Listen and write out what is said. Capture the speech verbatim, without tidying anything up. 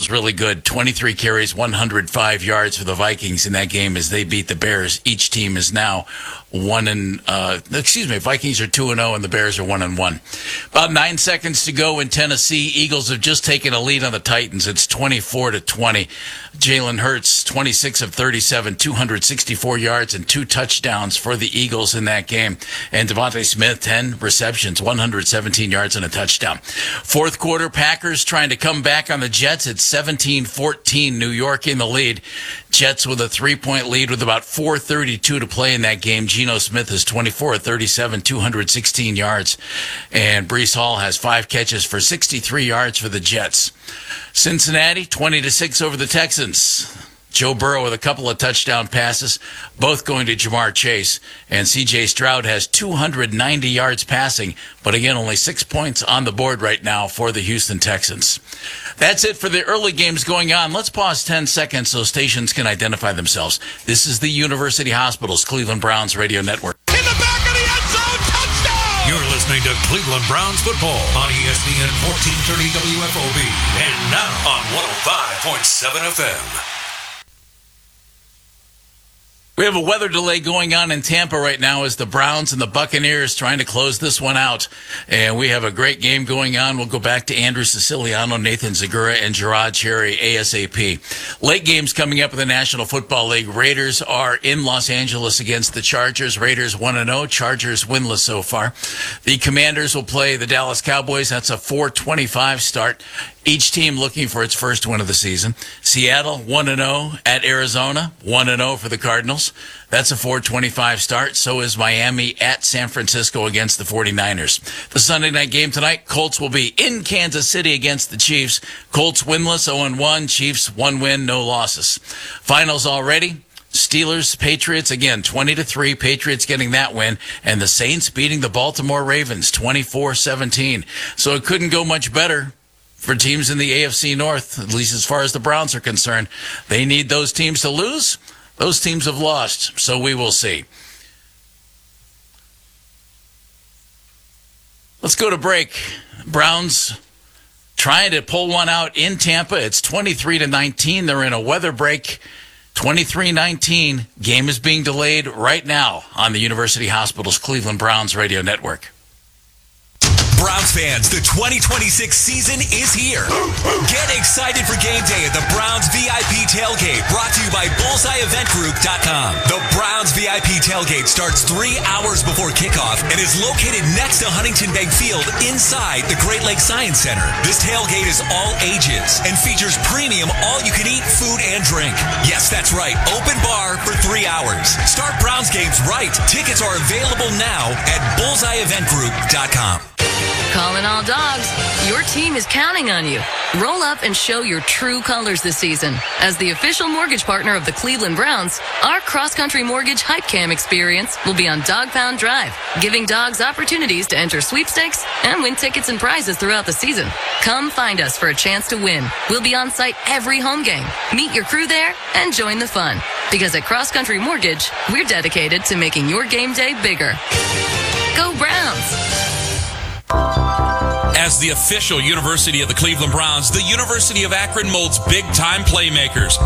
Eagles really good. twenty-three carries, one hundred five yards for the Vikings in that game as they beat the Bears. Each team is now one and uh, excuse me, Vikings are two and zero, and the Bears are one and one. About nine seconds to go in Tennessee. Eagles have just taken a lead on the Titans. It's twenty-four to twenty. Jalen Hurts, twenty-six of thirty-seven, two hundred sixty-four yards and two touchdowns for the Eagles in that game. And Devontae Smith, ten receptions, one hundred seventeen yards and a touchdown. Fourth quarter, Packers trying to come back on the Jets. It's seventeen fourteen, New York in the lead. Jets with a three-point lead with about four thirty-two to play in that game. Geno Smith is twenty-four of thirty-seven, two hundred sixteen yards. And Breece Hall has five catches for sixty-three yards for the Jets. Cincinnati, twenty to six over the Texans. Joe Burrow with a couple of touchdown passes, both going to Jamar Chase. And C J Stroud has two hundred ninety yards passing, but again, only six points on the board right now for the Houston Texans. That's it for the early games going on. Let's pause ten seconds so stations can identify themselves. This is the University Hospitals Cleveland Browns Radio Network. In the back of the end zone, touchdown! You're listening to Cleveland Browns football on E S P N fourteen thirty W F O B and now on one oh five point seven F M. We have a weather delay going on in Tampa right now as the Browns and the Buccaneers trying to close this one out. And we have a great game going on. We'll go back to Andrew Siciliano, Nathan Zagura, and Gerard Cherry ASAP. Late games coming up in the National Football League. Raiders are in Los Angeles against the Chargers. Raiders one and oh, Chargers winless so far. The Commanders will play the Dallas Cowboys. That's a four twenty-five start. Each team looking for its first win of the season. Seattle one and oh at Arizona, one and oh for the Cardinals. That's a four twenty-five start. So is Miami at San Francisco against the forty-niners. The Sunday night game tonight, Colts will be in Kansas City against the Chiefs. Colts winless, oh and one. Chiefs one win, no losses. Finals already. Steelers, Patriots, again, twenty to three. Patriots getting that win. And the Saints beating the Baltimore Ravens, twenty-four seventeen. So it couldn't go much better for teams in the A F C North, at least as far as the Browns are concerned. They need those teams to lose. Those teams have lost, so we will see. Let's go to break. Browns trying to pull one out in Tampa. It's twenty-three to nineteen. They're in a weather break. twenty-three nineteen. Game is being delayed right now on the University Hospitals Cleveland Browns Radio Network. Browns fans, the twenty twenty-six season is here. Get excited for game day at the Browns V I P Tailgate, brought to you by bullseye event group dot com. The Browns V I P Tailgate starts three hours before kickoff and is located next to Huntington Bank Field inside the Great Lakes Science Center. This tailgate is all ages and features premium all-you-can-eat food and drink. Yes, that's right, open bar for three hours. Start Browns games right. Tickets are available now at bullseye event group dot com. Calling all dogs. Your team is counting on you. Roll up and show your true colors this season. As the official mortgage partner of the Cleveland Browns, our cross-country mortgage hype cam experience will be on Dog Pound Drive, giving dogs opportunities to enter sweepstakes and win tickets and prizes throughout the season. Come find us for a chance to win. We'll be on site every home game. Meet your crew there and join the fun. Because at Cross Country Mortgage, we're dedicated to making your game day bigger. Go Browns! As the official university of the Cleveland Browns, the University of Akron molds big-time playmakers.